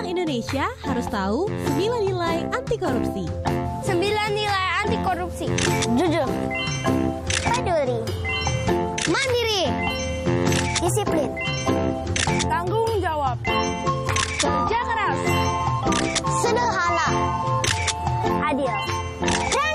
Orang Indonesia harus tahu 9 nilai anti korupsi. 9 nilai anti korupsi. Jujur, peduli, mandiri, disiplin, tanggung jawab, kerja keras, sederhana, adil, dan